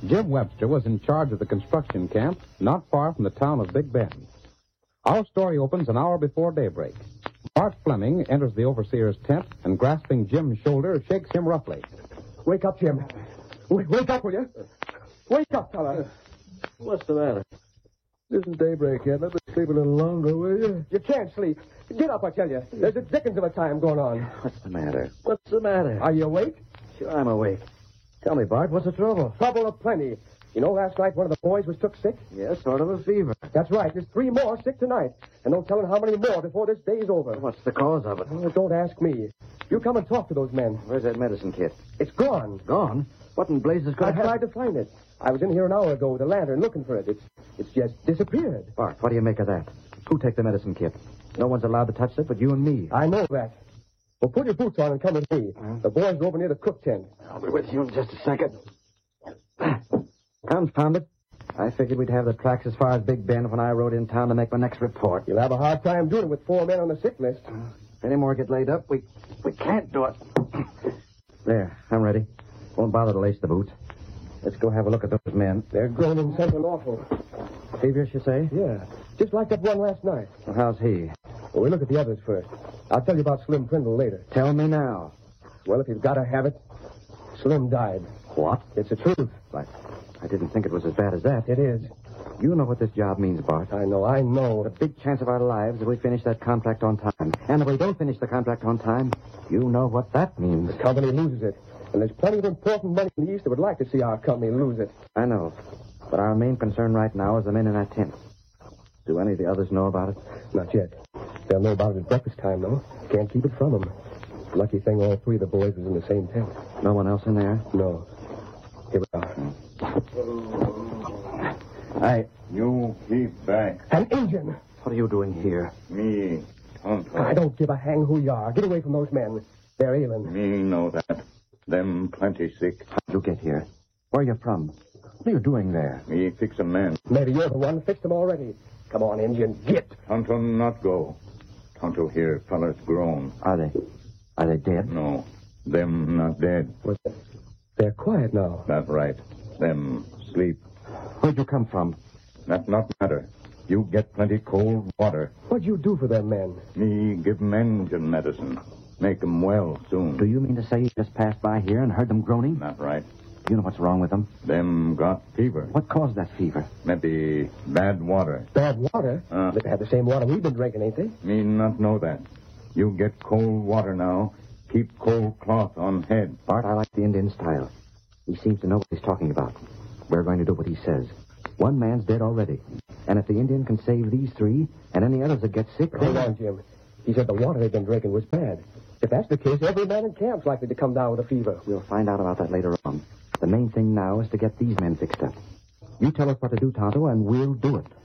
Jim Webster was in charge of the construction camp not far from the town of Big Bend. Our story opens an hour before daybreak. Bart Fleming enters the overseer's tent and, grasping Jim's shoulder, shakes him roughly. Wake up, Jim. Wake up, will you? Wake up, fella. What's the matter? It isn't daybreak yet. Let me sleep a little longer, will you? You can't sleep. Get up, I tell you. There's a dickens of a time going on. What's the matter? What's the matter? Are you awake? Sure, I'm awake. Tell me, Bart, what's the trouble? Trouble aplenty. You know, last night one of the boys was took sick? Yeah, sort of a fever. That's right. There's 3 more sick tonight. And no telling how many more before this day's over. What's the cause of it? Oh, don't ask me. You come and talk to those men. Where's that medicine kit? It's gone. Gone? What in blazes could I it have? tried to find it. I was in here an hour ago with a lantern looking for it. It's just disappeared. Bart, what do you make of that? Who take the medicine kit? No one's allowed to touch it but you and me. I know that. Well, put your boots on and come with me. The boys are over near the cook tent. I'll be with you in just a second. Confound it. I figured we'd have the tracks as far as Big Bend when I rode in town to make my next report. You'll have a hard time doing it with 4 men on the sick list. If any more get laid up, we can't do it. There, I'm ready. Won't bother to lace the boots. Let's go have a look at those men. They're groaning something awful. Feverish, you say? Yeah, just like that one last night. Well, how's he? Well, we'll look at the others first. I'll tell you about Slim Prindle later. Tell me now. Well, if you've got to have it, Slim died. What? It's the truth. I didn't think it was as bad as that. It is. You know what this job means, Bart. I know. The big chance of our lives if we finish that contract on time. And if we don't finish the contract on time, you know what that means. The company loses it. And there's plenty of important money in the East that would like to see our company lose it. I know. But our main concern right now is the men in that tent. Do any of the others know about it? Not yet. They'll know about it at breakfast time, though. Can't keep it from them. Lucky thing all 3 of the boys was in the same tent. No one else in there? No. Here we are. You keep back. An Indian! What are you doing here? Me, Tonto. I don't give a hang who you are. Get away from those men. They're ailing. Me know that. Them plenty sick. How'd you get here? Where are you from? What are you doing there? Me fix a man. Maybe you're the one. Fixed them already. Come on, Indian. Get. Tonto not go. Tonto here, fellas grown. Are they dead? No. Them not dead. They're quiet now. That right. Them sleep. Where'd you come from? That not matter. You get plenty cold water. What'd you do for them men? Me give 'em engine medicine. Make 'em well soon. Do you mean to say you just passed by here and heard them groaning? Not right. You know what's wrong with them? Them got fever. What caused that fever? Maybe bad water. Bad water? They have the same water we've been drinking, ain't they? Me not know that. You get cold water now. Keep cold cloth on head. Bart, I like the Indian style. He seems to know what he's talking about. We're going to do what he says. 1 man's dead already. And if the Indian can save these 3 and any others that get sick... Hold on, Jim. He said the water they've been drinking was bad. If that's the case, every man in camp's likely to come down with a fever. We'll find out about that later on. The main thing now is to get these men fixed up. You tell us what to do, Tonto, and we'll do it.